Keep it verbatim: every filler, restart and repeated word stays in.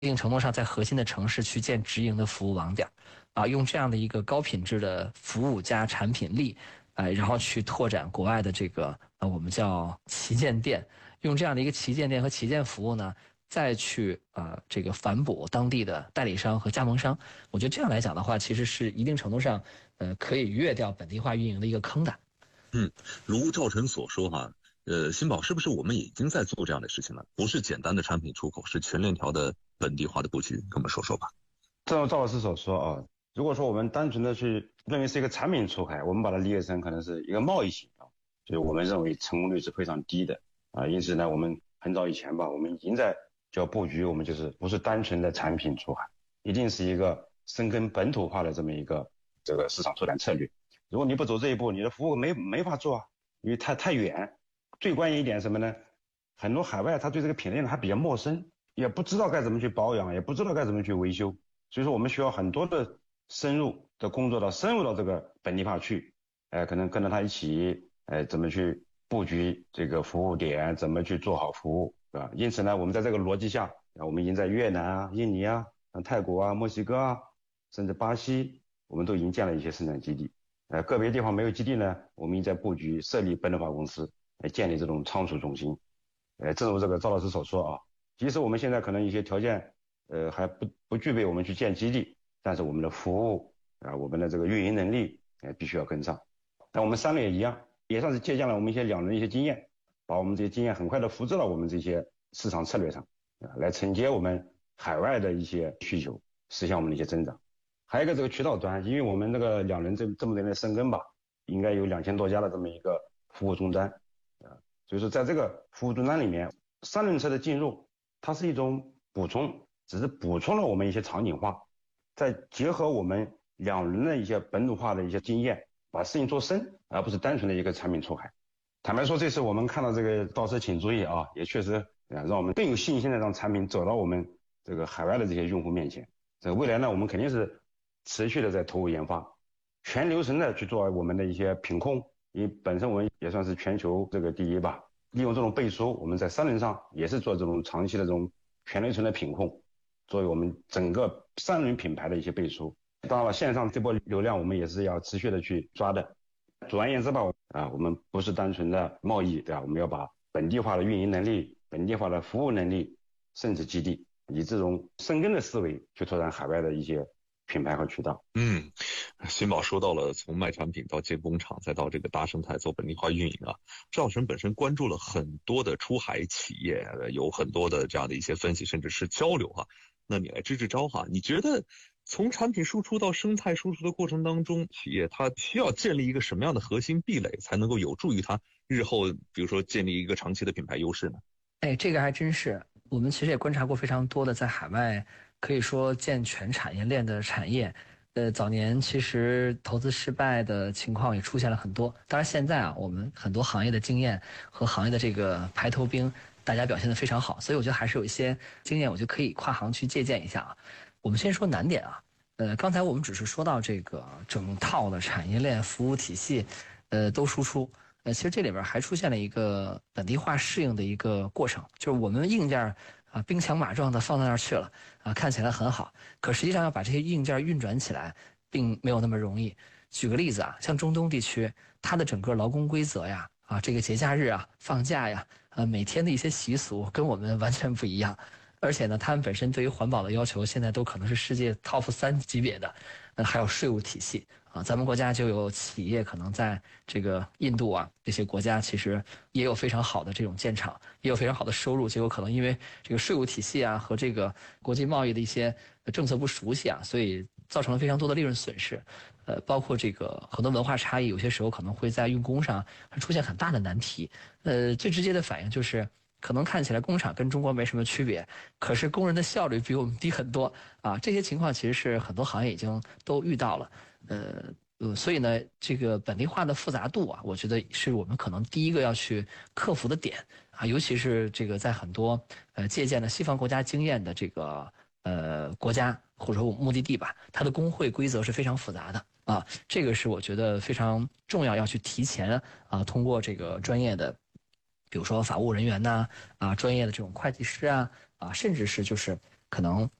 定程度上在核心的城市去建直营的服务网点，啊，用这样的一个高品质的服务加产品力，呃，然后去拓展国外的这个呃我们叫旗舰店，用这样的一个旗舰店和旗舰服务呢，再去呃这个反哺当地的代理商和加盟商。我觉得这样来讲的话，其实是一定程度上呃可以越掉本地化运营的一个坑的。 嗯，如赵晨所说哈，呃，新宝是不是我们已经在做这样的事情了？不是简单的产品出口，是全链条的本地化的布局，跟我们说说吧。 正如赵老师所说啊，如果说我们单纯的去认为是一个产品出海，我们把它理解成可能是一个贸易型啊，所以我们认为成功率是非常低的啊。因此呢，我们很早以前吧，我们已经在叫布局，我们就是不是单纯的产品出海，一定是一个深耕本土化的这么一个这个市场拓展策略。如果你不走这一步，你的服务没没法做啊，因为太太远。最关键一点什么呢？很多海外他对这个品类呢还比较陌生，也不知道该怎么去保养，也不知道该怎么去维修。所以说我们需要很多的深入的工作到深入到这个本地化去，呃，可能跟着他一起，呃，怎么去布局这个服务点，怎么去做好服务，对吧？因此呢，我们在这个逻辑下，我们已经在越南啊、印尼啊、泰国啊、墨西哥啊，甚至巴西，我们都已经建了一些生产基地。呃，个别地方没有基地呢，我们已经在布局设立本土化公司，来建立这种仓储中心。呃，正如这个赵老师所说啊，即使我们现在可能一些条件，呃，还不不具备我们去建基地，但是我们的服务啊、呃，我们的这个运营能力，呃，必须要跟上。但我们三个也一样，也算是借鉴了我们一些两轮一些经验，把我们这些经验很快的复制到我们这些市场策略上，啊、呃，来承接我们海外的一些需求，实现我们的一些增长。还有一个这个渠道端，因为我们这个两人这这么多年的深耕吧，应该有两千多家的这么一个服务终端，啊，所以说在这个服务终端里面，三轮车的进入，它是一种补充，只是补充了我们一些场景化，再结合我们两轮的一些本土化的一些经验，把事情做深，而不是单纯的一个产品出海。坦白说，这次我们看到这个倒车请注意啊，也确实啊让我们更有信心的让产品走到我们这个海外的这些用户面前。这个未来呢，我们肯定是持续的在投入研发，全流程的去做我们的一些品控，因为本身我们也算是全球这个第一吧。利用这种背书，我们在三轮上也是做这种长期的这种全流程的品控，作为我们整个三轮品牌的一些背书。当然了，线上这波流量我们也是要持续的去抓的。总而言之吧，啊，我们不是单纯的贸易，对吧？我们要把本地化的运营能力、本地化的服务能力，甚至基地，以这种深耕的思维去拓展海外的一些品牌和渠道。 嗯，新宝说到了从卖产品到建工厂，再到这个大生态做本地化运营啊，赵晨本身关注了很多的出海企业，有很多的这样的一些分析，甚至是交流哈。那你来支支招哈，你觉得从产品输出到生态输出的过程当中，企业它需要建立一个什么样的核心壁垒，才能够有助于它日后比如说建立一个长期的品牌优势呢？ 哎，这个还真是，我们其实也观察过非常多的在海外可以说建全产业链的产业。呃，早年其实投资失败的情况也出现了很多。当然现在啊，我们很多行业的经验和行业的这个排头兵，大家表现得非常好，所以我觉得还是有一些经验，我就可以跨行去借鉴一下啊。我们先说难点啊，呃，刚才我们只是说到这个整套的产业链服务体系，呃，都输出。呃，其实这里边还出现了一个本地化适应的一个过程，就是我们硬件啊兵强马壮的放到那儿去了啊，看起来很好，可实际上要把这些硬件运转起来，并没有那么容易。举个例子啊，像中东地区，它的整个劳工规则呀，啊，这个节假日啊、放假呀，呃，每天的一些习俗跟我们完全不一样。而且呢，他们本身对于环保的要求，现在都可能是世界 top 三级别的，呃，还有税务体系啊，咱们国家就有企业可能在这个印度啊这些国家，其实也有非常好的这种建厂，也有非常好的收入，结果可能因为这个税务体系啊和这个国际贸易的一些政策不熟悉啊，所以造成了非常多的利润损失。呃，包括这个很多文化差异，有些时候可能会在运工上出现很大的难题。呃，最直接的反应就是。可能看起来工厂跟中国没什么区别，可是工人的效率比我们低很多啊！这些情况其实是很多行业已经都遇到了，呃呃，所以呢，这个本地化的复杂度啊，我觉得是我们可能第一个要去克服的点啊，尤其是这个在很多呃借鉴了西方国家经验的这个呃国家或者说目的地吧，它的工会规则是非常复杂的啊，这个是我觉得非常重要，要去提前啊，通过这个专业的。比如说法务人员呐，啊，专业的这种会计师啊，啊，甚至是就是可能